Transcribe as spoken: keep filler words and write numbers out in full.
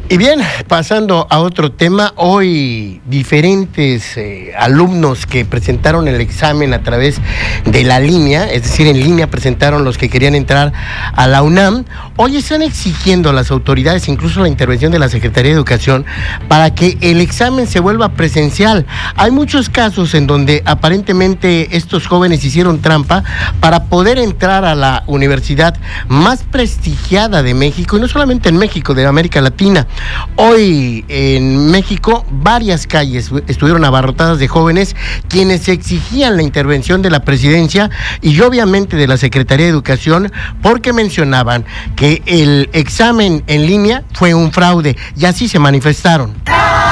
Y bien, pasando a otro tema, hoy diferentes eh, alumnos que presentaron el examen a través de la línea, es decir, en línea presentaron los que querían entrar a la UNAM, hoy están exigiendo a las autoridades, incluso la intervención de la Secretaría de Educación, para que el examen se vuelva presencial. Hay muchos casos en donde aparentemente estos jóvenes hicieron trampa para poder entrar a la universidad más prestigiada de México, y no solamente en México, de América Latina. Hoy en México varias calles estuvieron abarrotadas de jóvenes quienes exigían la intervención de la presidencia y obviamente de la Secretaría de Educación, porque mencionaban que el examen en línea fue un fraude, y así se manifestaron.